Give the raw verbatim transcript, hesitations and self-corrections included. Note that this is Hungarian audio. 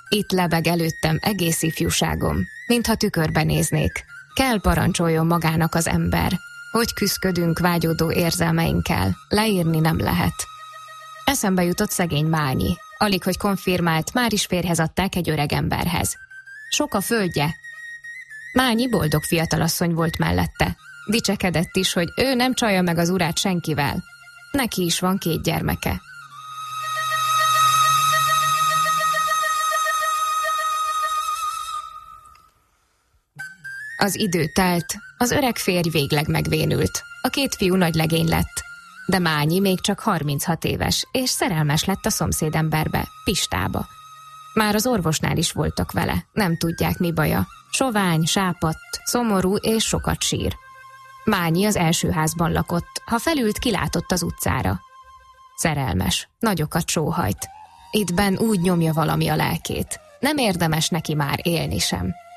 Itt lebeg előttem egész ifjúságom, mintha tükörbe néznék. Kell parancsoljon magának az ember, hogy küszködünk vágyódó érzelmeinkkel, leírni nem lehet. Eszembe jutott szegény Mányi, alig hogy konfirmált, már is férjhez adták egy öreg emberhez. Sok a földje. Mányi boldog fiatalasszony volt mellette. Dicsekedett is, hogy ő nem csalja meg az urát senkivel. Neki is van két gyermeke. Az idő telt, az öreg férj végleg megvénült. A két fiú nagy legény lett. De Mányi még csak harminchat éves, és szerelmes lett a szomszédemberbe, Pistába. Már az orvosnál is voltak vele, nem tudják mi baja. Sovány, sápadt, szomorú és sokat sír. Mányi az első házban lakott, ha felült, kilátott az utcára. Szerelmes, nagyokat sóhajt. Ittben úgy nyomja valami a lelkét. Nem érdemes neki már élni sem.